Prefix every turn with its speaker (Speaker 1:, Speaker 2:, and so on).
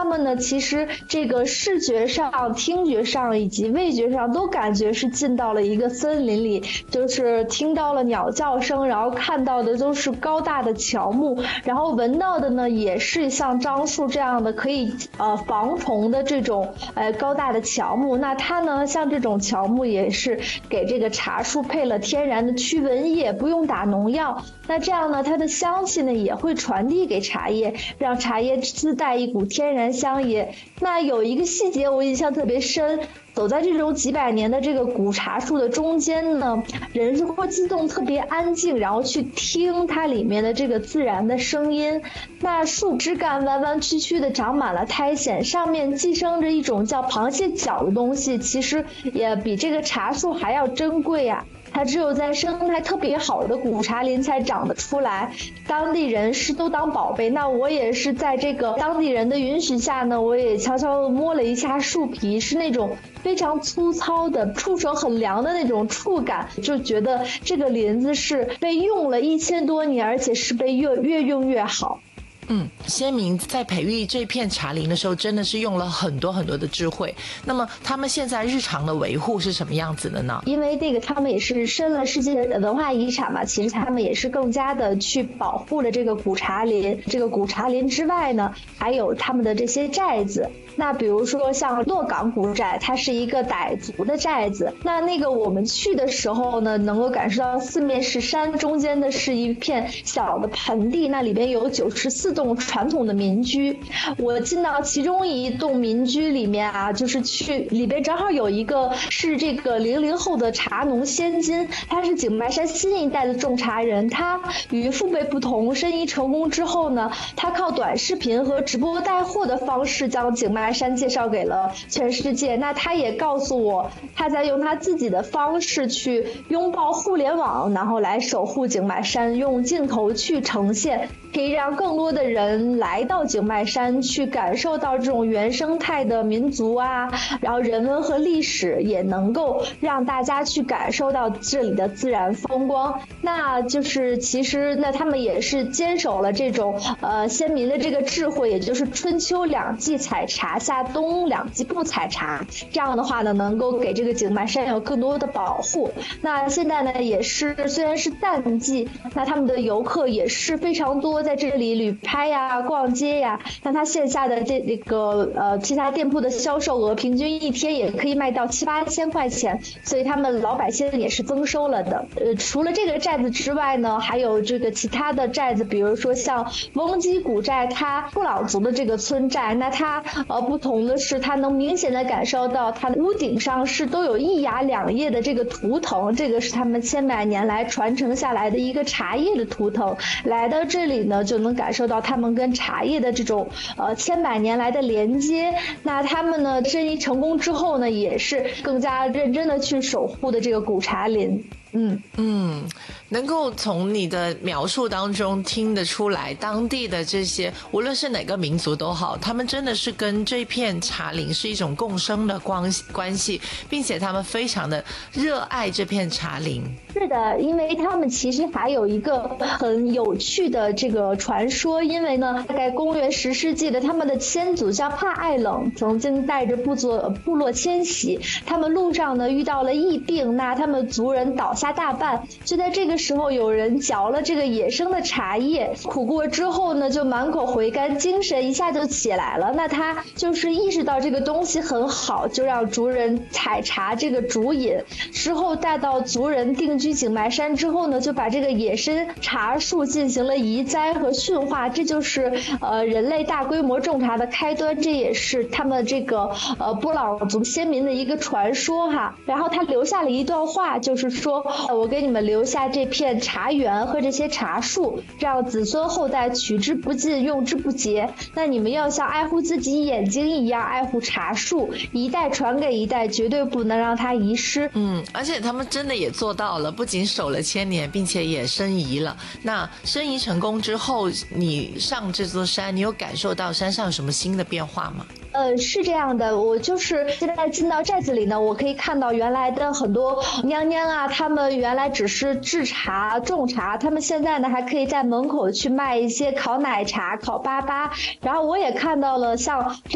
Speaker 1: 们呢其实这个视觉上、听觉上以及味觉上都感觉是进到了一个森林里，就是听到了鸟叫声，然后看到的都是高大的乔木，然后闻到的呢也是像樟树这样的可以防虫的这种高大的乔木。那它呢像这种乔木也是给这个茶树配了天然的驱蚊液，不用打农药。那这样呢它的香气呢也会传递给茶叶，让茶叶自带一股天然香液。那有一个细节我印象特别深，走在这种几百年的这个古茶树的中间呢，人是会自动特别安静，然后去听它里面的这个自然的声音。那树枝干弯弯曲曲的长满了苔藓，上面寄生着一种叫螃蟹脚的东西，其实也比这个茶树还要珍贵啊。它只有在生态特别好的古茶林才长得出来，当地人是都当宝贝。那我也是在这个当地人的允许下呢，我也悄悄摸了一下树皮，是那种非常粗糙的，触手很凉的那种触感，就觉得这个林子是被用了1000多年，而且是被越用越好。
Speaker 2: 先民在培育这片茶林的时候真的是用了很多很多的智慧。那么他们现在日常的维护是什么样子的呢？
Speaker 1: 因为这个他们也是申了世界文化遗产嘛，其实他们也是更加的去保护了这个古茶林。这个古茶林之外呢，还有他们的这些寨子。那比如说像洛岗古寨，它是一个傣族的寨子。那个我们去的时候呢，能够感受到四面是山，中间的是一片小的盆地，那里边有94栋传统的民居。我进到其中一栋民居里面啊，就是去里边正好有一个是这个00后的茶农先金，他是景迈山新一代的种茶人。他与父辈不同，申遗成功之后呢，他靠短视频和直播带货的方式将景迈山介绍给了全世界。那他也告诉我，他在用他自己的方式去拥抱互联网，然后来守护景迈山，用镜头去呈现，可以让更多的人来到景迈山去感受到这种原生态的民族啊，然后人文和历史，也能够让大家去感受到这里的自然风光。那就是其实那他们也是坚守了这种先民的这个智慧，也就是春秋2季采茶，夏冬2季不采茶。这样的话呢，能够给这个景迈山有更多的保护。那现在呢，也是虽然是淡季，那他们的游客也是非常多，在这里旅拍呀、逛街呀。那它线下的这个其他店铺的销售额，平均一天也可以卖到7、8千块钱，所以他们老百姓也是增收了的。除了这个寨子之外呢，还有这个其他的寨子，比如说像翁基古寨，它布朗族的这个村寨，那它不同的是，它能明显的感受到它的屋顶上是都有1芽2叶的这个图腾，这个是他们千百年来传承下来的一个茶叶的图腾。来到这里呢，就能感受到他们跟茶叶的这种千百年来的连接。那他们呢申遗成功之后呢，也是更加认真的去守护的这个古茶林。
Speaker 2: 能够从你的描述当中听得出来，当地的这些无论是哪个民族都好，他们真的是跟这片茶林是一种共生的关系，并且他们非常的热爱这片茶林。
Speaker 1: 是的，因为他们其实还有一个很有趣的这个传说，因为呢，大概公元10世纪的他们的先祖叫帕艾冷，曾经带着部落迁徙，他们路上呢遇到了疫病，那他们族人倒下大半。就在这个时候，有人嚼了这个野生的茶叶，苦过之后呢，就满口回甘，精神一下就起来了。那他就是意识到这个东西很好，就让族人采茶这个主饮。之后带到族人定居景迈山之后呢，就把这个野生茶树进行了移栽和驯化，这就是人类大规模种茶的开端。这也是他们这个布朗族先民的一个传说哈。然后他留下了一段话，就是说我给你们留下这片茶园和这些茶树，让子孙后代取之不尽，用之不竭。那你们要像爱护自己眼睛一样爱护茶树，一代传给一代，绝对不能让它遗失。
Speaker 2: 而且他们真的也做到了，不仅守了1000年，并且也申遗了。那申遗成功之后，你上这座山，你有感受到山上有什么新的变化吗？
Speaker 1: 是这样的，我就是现在进到寨子里呢，我可以看到原来的很多娘娘啊，他们原来只是制茶种茶，他们现在呢还可以在门口去卖一些烤奶茶、烤粑粑。然后我也看到了像